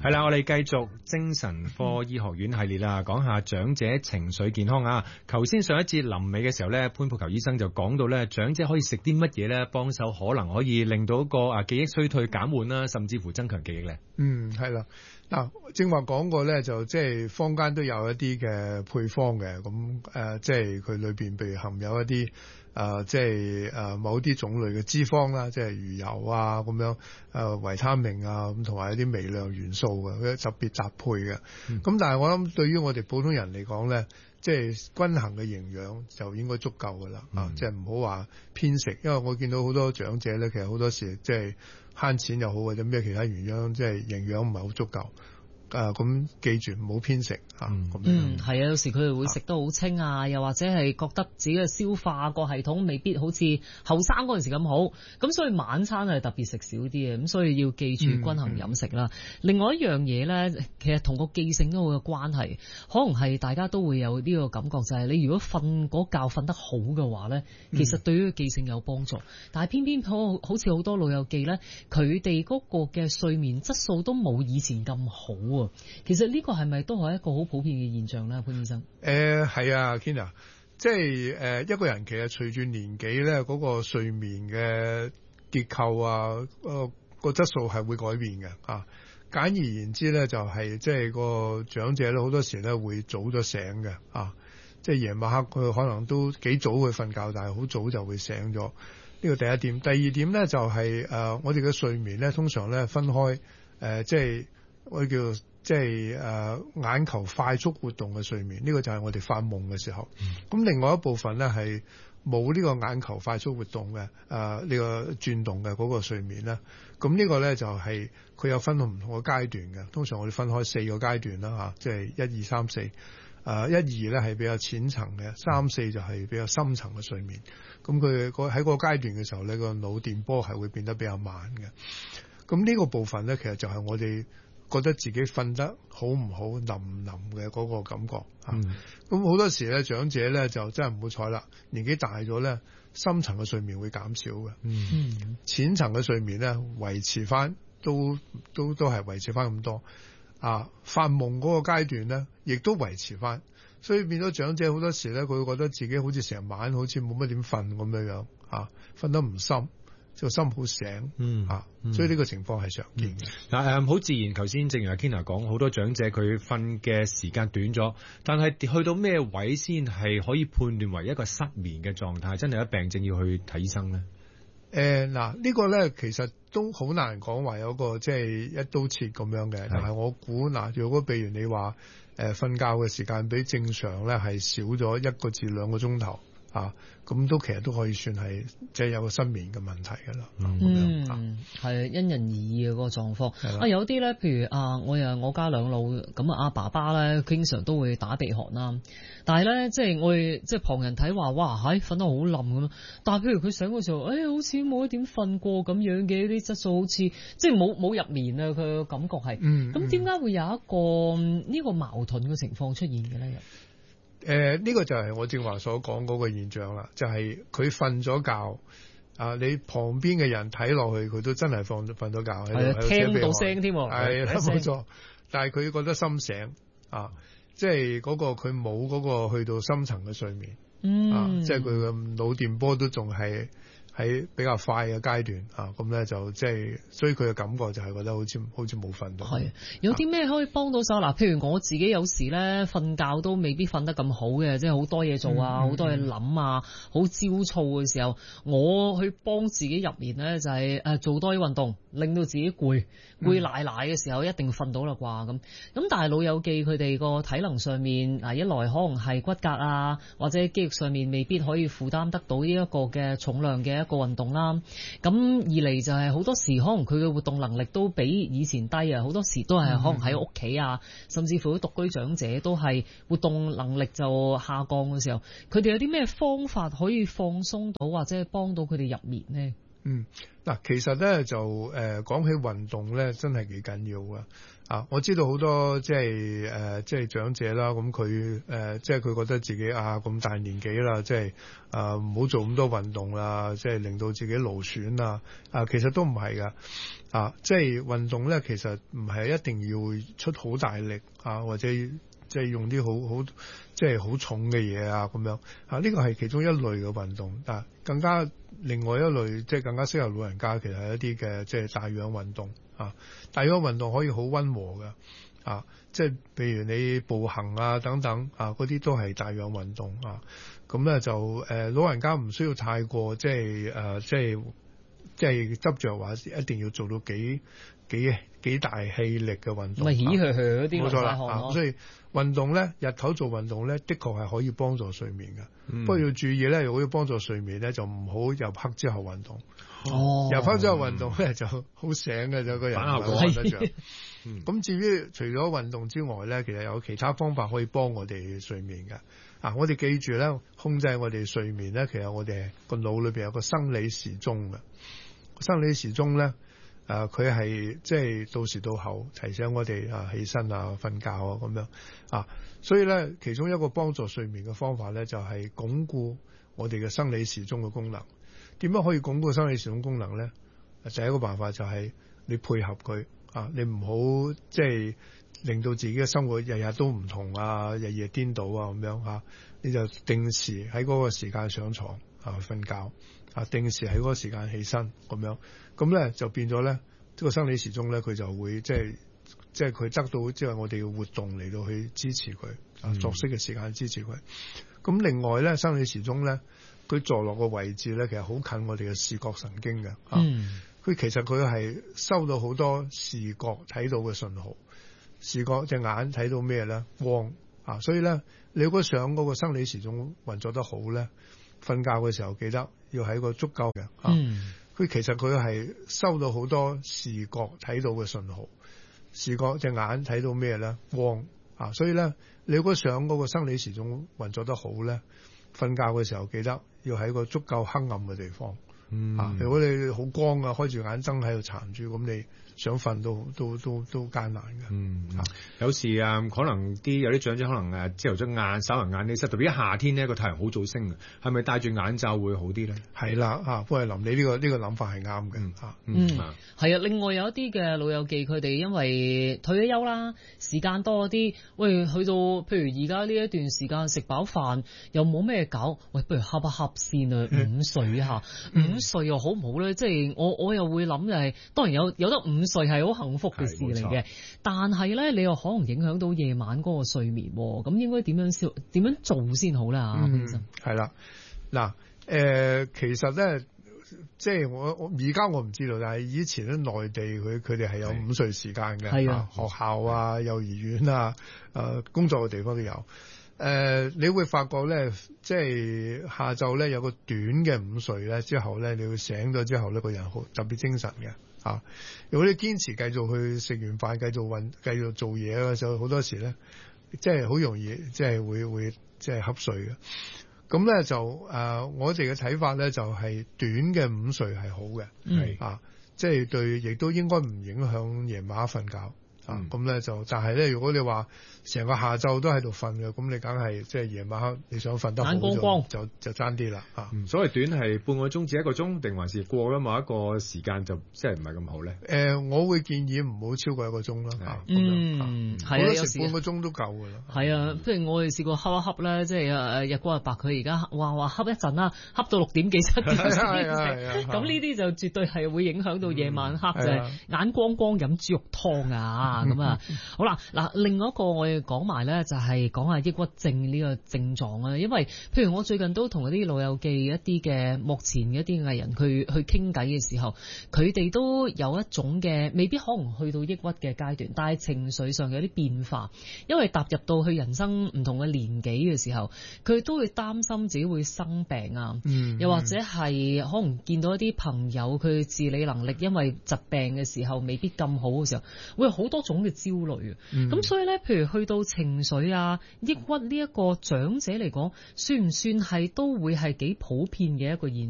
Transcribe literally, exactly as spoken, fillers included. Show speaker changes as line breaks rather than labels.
係啦，我哋繼續精神科醫學院系列啦，講下長者情緒健康啊。頭先上一節臨尾嘅時候咧，潘佩球醫生就講到咧，長者可以食啲乜嘢咧，幫手可能可以令到一個啊記憶衰退減緩啦，甚至乎增強記憶咧。
嗯，係啦。嗱，正話講過咧，就即係坊間都有一啲嘅配方嘅，咁誒，即係佢裏邊譬如含有一啲。誒、呃、即係誒、呃、某啲種類嘅脂肪啦，即係魚油啊咁樣，誒、呃、維他命啊咁，同埋一啲微量元素嘅，佢特別搭配嘅。咁、嗯、但係我諗對於我哋普通人嚟講咧，即係均衡嘅營養就應該足夠㗎啦，嗯、啊，即係唔好話偏食，因為我見到好多長者咧，其實好多時即係慳錢又好或者咩其他原因，即係營養唔係好足夠。誒咁、啊、記住唔好偏食嚇，咁、
嗯，係啊，有時佢哋會食得好清啊，又或者係覺得自己嘅消化個系統未必好似後生嗰陣時咁好，咁所以晚餐係特別食少啲嘅，咁所以要記住均衡飲食啦。嗯嗯、另外一樣嘢咧，其實同個記性都好有關係，可能係大家都會有呢個感覺，就係、是、你如果瞓嗰覺瞓得好嘅話咧，其實對於記性有幫助。嗯、但係偏偏好好似好多老友記咧，佢哋嗰個嘅睡眠質素都冇以前咁好。其實呢個係咪都係一個好普遍嘅現象咧，潘醫生？
誒係、呃、啊 Kina， 即係誒、呃、一個人其實隨住年紀咧，嗰、那個睡眠嘅結構啊，呃那個質素係會改變嘅啊。簡而言之咧，就係、是、即係個長者咧，好多時咧會早咗醒嘅啊。即係夜晚黑佢可能都幾早去瞓覺，但係好早就會醒咗。呢個第一點。第二點咧就係、是、誒、呃、我哋嘅睡眠咧，通常咧分開誒、呃、即係我哋叫。即係誒、呃、眼球快速活動嘅睡眠，呢、這個就係我哋發夢嘅時候。咁、嗯、另外一部分咧係冇呢個眼球快速活動嘅誒呢個轉動嘅嗰個睡眠咧。咁呢個咧就係、是、佢有分唔同嘅階段嘅。通常我哋分開四個階段啦嚇，即係一二三四。誒一二咧係比較淺層嘅，三四就係比較深層嘅睡眠。咁佢喺個階段嘅時候咧，個腦電波係會變得比較慢嘅。咁呢個部分咧，其實就係我哋覺得自己瞓得好唔好、腍唔腍嘅嗰個感覺嚇，咁好、嗯、多時咧長者咧就真係唔好彩啦，年紀大咗咧，深層嘅睡眠會減少嘅，嗯、淺層嘅睡眠咧維持翻都都都係維持翻咁多，啊發夢嗰個階段咧亦都維持翻，所以變咗長者好多時咧佢會覺得自己好似成晚好似冇乜點瞓咁樣樣嚇，瞓得唔深。個心好醒，嗯啊，嗯所以呢個情況係常見嘅。
嗱、嗯，誒、嗯，好自然，頭先正如阿 Kina 講，好多長者佢瞓嘅時間短咗，但係去到咩位先係可以判斷為一個失眠嘅狀態？真係有病症要去睇醫生咧？誒、
呃，嗱，呢個咧其實都好難講話有個即係一刀切咁樣嘅，是但係我估嗱，如果譬如你話誒瞓覺嘅時間比正常咧係少咗一個至兩個鐘頭。啊，咁都其實都可以算係即係有個失眠嘅問題㗎啦。
嗯，係因人而異嘅嗰個狀況。啊，有啲咧，譬如啊，我又我家兩老咁啊，阿爸爸咧經常都會打鼻鼾啦。但係咧，即係我哋即係旁人睇話，哇，唉，瞓得好冧咁。但係譬如佢醒嘅時候，誒、哎，好似冇一點瞓過咁樣嘅，啲質素好似即係冇冇入眠啊，佢嘅感覺係。嗯。咁點解會有一個呢、呢個矛盾嘅情況出現嘅咧？
誒，呢、呃這個就係我正話所講嗰個現象啦，就係佢瞓咗覺，啊，你旁邊嘅人睇落去，佢都真係瞓瞓咗覺喺度，
係啊，聽到聲添，
係啦，冇錯。但係佢覺得心醒，啊，即係嗰個佢冇嗰個去到深層嘅睡眠，嗯，啊，即係佢嘅腦電波都仲係喺比較快嘅階段啊，咁咧就即係，所以佢嘅感覺就係覺得好似好似冇瞓到。係
有啲咩可以幫到手嗱？譬如我自己有時咧瞓覺都未必瞓得咁好嘅，即係好多嘢做啊，好、嗯、多嘢諗啊，好焦躁嘅時候，我去幫自己入眠咧就係誒做多啲運動，令到自己攰攰賴賴嘅時候一定瞓到啦啩咁。咁但係老友記佢哋個體能上面嗱，一來可能係骨骼啊或者肌肉上面未必可以負擔得到呢一個嘅重量嘅個運動啦，咁二嚟就係好多時可能佢嘅活動能力都比以前低啊，好多時都係可能喺屋企啊，甚至乎啲獨居長者都係活動能力就下降嘅時候，佢哋有啲咩方法可以放鬆到或者係幫到佢哋入眠呢？
嗯，嗱，其實咧就誒、呃、講起運動咧，真係幾緊要噶。啊，我知道好多即係誒即係長者啦，咁佢誒即係佢覺得自己啊咁大年紀啦，即係啊唔好做咁多運動啦，即係令到自己勞損啊。啊，其實都唔係噶。啊，即係運動咧，其實唔係一定要出好大力啊，或者即係用啲好好即係好重嘅嘢啊咁樣啊。呢個係其中一類嘅運動啊，更加另外一類即係更加適合老人家，其實係一啲嘅即係帶氧運動。啊，帶氧運動可以好溫和嘅，啊，即係譬如你步行啊等等啊，嗰啲都係帶氧運動啊。咁咧就誒、呃、老人家唔需要太過即係誒、呃、即係即係執着話一定要做到幾幾幾大氣力嘅運動。
咪起去去嗰啲
冇錯啦，啊，所以運動咧，日頭做運動咧，的確係可以幫助睡眠嘅。嗯、不過要注意咧，如果要幫助睡眠咧，就唔好入黑之後運動。
哦，
入黑之後運動咧就好醒嘅，就個人唔係瞓得着。咁、嗯、至於除咗運動之外咧，其實有其他方法可以幫我哋睡眠嘅。啊，我哋記住咧，控制我哋睡眠咧，其實我哋個腦裏邊有個生理時鐘嘅。生理時鐘咧，誒佢係即係到時到候提醒我哋啊起身啊瞓覺啊咁樣啊。所以咧，其中一個幫助睡眠嘅方法咧，就係、是、鞏固我哋嘅生理時鐘嘅功能。點樣可以鞏固生理時鐘功能咧？第一個辦法就係你配合佢啊，你唔好即係令到自己嘅生活日日都唔同啊，日夜顛倒啊咁樣嚇。你就定時喺嗰個時間上床啊瞓覺啊，定時喺嗰個時間起身咁樣，咁咧就變咗咧，呢個生理時鐘咧佢就會即係即係佢得到即係我哋嘅活動嚟到去支持佢啊，作息嘅時間支持佢。咁、嗯、另外咧，生理時鐘咧，佢坐落個位置咧，其實好近我哋嘅視覺神經嘅。嗯，佢其實佢係收到好多視覺睇到嘅信號，視覺隻眼睇到咩咧？光啊，所以咧，你如果想嗰個生理時鐘運作得好咧，瞓覺嘅時候記得要喺個足夠嘅。嗯，佢其實佢係收到好多視覺睇到嘅信號，視覺隻眼睇到咩咧？光啊，所以咧，你如果想嗰個生理時鐘運作得好咧，瞓覺嘅時候記得要喺個足夠黑暗嘅地方。嗯，啊，如果你好光啊，開住眼燈喺度殘住，咁你想瞓都都都都艱難嘅。
嗯，啊、有時啊，可能啲有啲長者可能誒朝頭早晏稍為眼起身，特別喺夏天呢個太陽好早升嘅，係咪戴住眼罩會好啲咧？
係啦，啊，不過林你呢、呢個呢、呢個諗法係啱嘅。嚇，
嗯，係啊、嗯，另外有一啲嘅老友記，佢哋因為退咗休啦，時間多啲，喂，去到譬如而家呢一段時間食飽飯又冇咩搞，喂，不如瞌一瞌先啊，午睡下，午睡又好唔好咧？即係我我又會諗就係，當然有有得午睡係好幸福嘅事嚟嘅，但係咧你又可能影響到夜晚嗰個睡眠，咁應該點樣先點樣做先好咧？啊，
嗯，係啦，嗱，誒，其實咧，即係我我而家我唔知道，但係以前咧內地佢佢哋係有午睡時間嘅，係啊，學校啊、幼兒園啊、誒、呃、工作嘅地方都有。誒、呃，你會發覺咧，即係下晝咧有個短嘅午睡咧，之後咧你會醒咗之後咧個人好特別精神嘅啊。如果你堅持繼續去食完飯繼續運繼續做嘢嘅時候，好多時咧即係好容易即係會會即係瞌睡嘅。咁咧就誒、呃，我哋嘅睇法咧就係、是、短嘅午睡係好嘅，係、嗯、啊，即係對，亦都應該唔影響夜晚瞓覺。啊，咁咧就，但係咧，如果你話成個下晝都喺度瞓嘅，咁你梗係即係夜晚黑你想瞓得好
眼光光
就就爭啲啦嚇。
嗯、所謂短係半個鐘至一個鐘，定還是過咗某一個時間就即係唔係咁好咧？誒、
呃，我會建議唔好超過一個鐘啦嚇。
嗯，係啊，有時
半個鐘都夠㗎啦。
係啊，譬如我哋試過瞌一瞌咧，即係誒日光日白，佢而家話話瞌一陣啦，瞌到六點幾七點先食。咁呢啲就絕對係會影響到夜晚黑，就係眼光光飲豬肉湯啊！咁啊，好啦，嗱，另外一個我哋講埋咧，就係講下抑鬱症呢個症狀啊。因為譬如我最近都同嗰啲老友記一啲嘅目前嘅一啲藝人去去傾偈嘅時候，佢哋都有一種嘅未必可能去到抑鬱嘅階段，但係情緒上有啲變化。因為踏入到去人生唔同嘅年紀嘅時候，佢都會擔心自己會生病啊，嗯、又或者係可能見到一啲朋友佢自理能力因為疾病嘅時候未必咁好嘅時候，會有好多種嘅焦慮啊，咁、嗯、所以咧，譬如去到情緒啊、抑鬱呢一個長者嚟講，算唔算係都會係幾普遍嘅一個現象？